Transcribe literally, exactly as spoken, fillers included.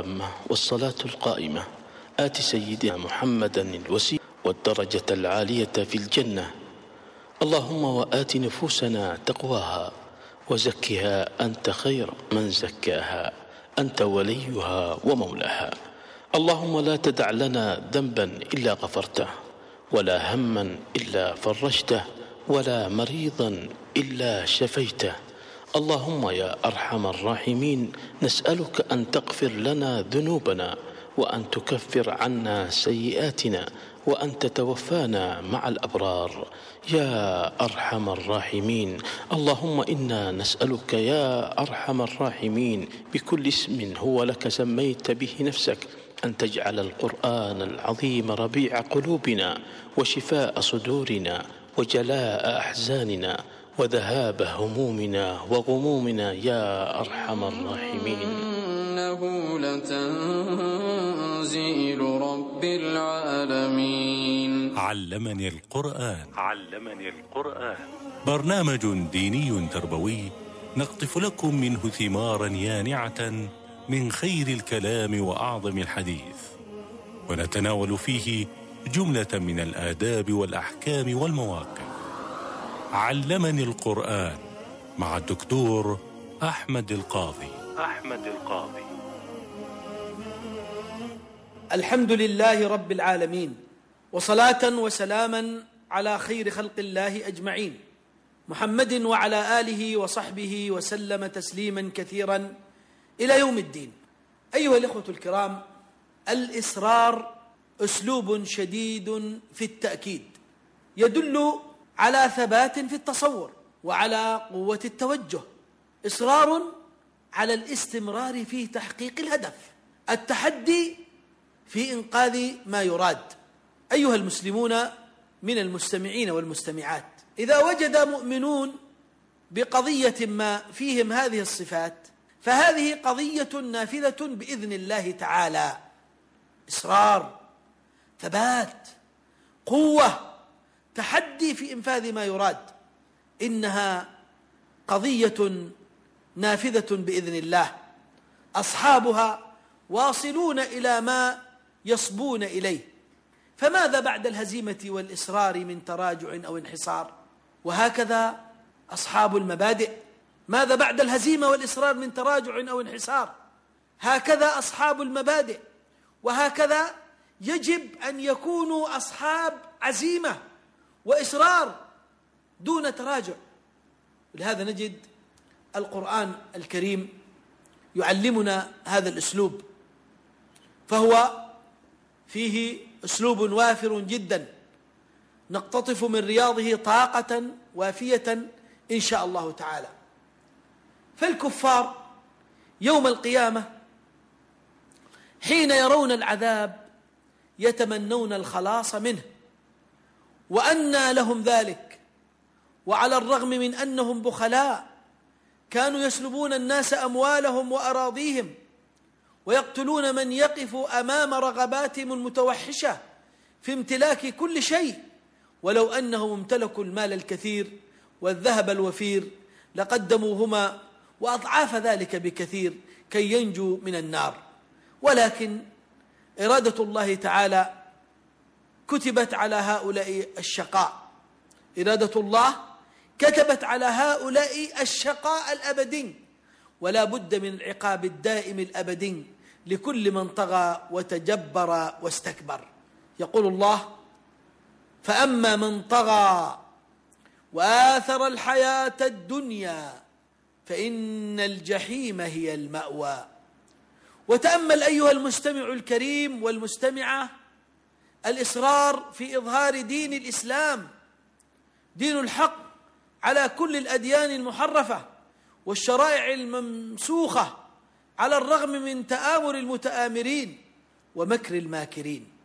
التامة والصلاة القائمة آت سيدنا محمدا الوسيلة والدرجة العالية في الجنة. اللهم وآت نفوسنا تقواها وزكها أنت خير من زكاها، أنت وليها ومولاها. اللهم لا تدع لنا ذنبا إلا غفرته، ولا هما إلا فرجته، ولا مريضا إلا شفيته. اللهم يا أرحم الراحمين، نسألك أن تغفر لنا ذنوبنا، وأن تكفر عنا سيئاتنا، وأن تتوفانا مع الأبرار يا أرحم الراحمين. اللهم إنا نسألك يا أرحم الراحمين بكل اسم هو لك سميت به نفسك أن تجعل القرآن العظيم ربيع قلوبنا وشفاء صدورنا وجلاء أحزاننا وذهاب همومنا وغمومنا يا أرحم الراحمين. إنه لتنزيل رب العالمين. علمني القرآن. علمني القرآن برنامج ديني تربوي نقطف لكم منه ثمارا يانعة من خير الكلام وأعظم الحديث، ونتناول فيه جملة من الآداب والأحكام والمواقف. علمني القرآن مع الدكتور أحمد القاضي. أحمد القاضي. الحمد لله رب العالمين، وصلاة وسلاما على خير خلق الله أجمعين، محمد وعلى آله وصحبه وسلم تسليما كثيرا إلى يوم الدين. أيها الإخوة الكرام، الإصرار أسلوب شديد في التأكيد يدل على ثبات في التصور وعلى قوة التوجه، إصرار على الاستمرار في تحقيق الهدف، التحدي في إنقاذ ما يراد. أيها المسلمون من المستمعين والمستمعات، إذا وجد مؤمنون بقضية ما فيهم هذه الصفات فهذه قضية نافذة بإذن الله تعالى. إصرار، ثبات، قوة، تحدي في إنفاذ ما يراد، إنها قضية نافذة بإذن الله، أصحابها واصلون إلى ما يصبون إليه. فماذا بعد الهزيمة والإصرار من تراجع أو انحصار؟ وهكذا أصحاب المبادئ، ماذا بعد الهزيمة والإصرار من تراجع أو انحسار؟ هكذا أصحاب المبادئ، وهكذا يجب أن يكونوا أصحاب عزيمة وإصرار دون تراجع. ولهذا نجد القرآن الكريم يعلمنا هذا الأسلوب، فهو فيه أسلوب وافر جدا نقتطف من رياضه طاقة وافية إن شاء الله تعالى. فالكفار يوم القيامة حين يرون العذاب يتمنون الخلاص منه، وأنى لهم ذلك، وعلى الرغم من أنهم بخلاء كانوا يسلبون الناس أموالهم وأراضيهم ويقتلون من يقف أمام رغباتهم المتوحشة في امتلاك كل شيء، ولو أنهم امتلكوا المال الكثير والذهب الوفير لقدموهما وأضعاف ذلك بكثير كي ينجوا من النار. ولكن إرادة الله تعالى كتبت على هؤلاء الشقاء، إرادة الله كتبت على هؤلاء الشقاء الأبدي، ولا بد من العقاب الدائم الأبدي لكل من طغى وتجبر واستكبر. يقول الله: فأما من طغى وآثر الحياة الدنيا فإن الجحيم هي المأوى. وتأمل أيها المستمع الكريم والمستمعة الإصرار في إظهار دين الإسلام، دين الحق على كل الأديان المحرفة والشرائع الممسوخة، على الرغم من تآمر المتآمرين ومكر الماكرين.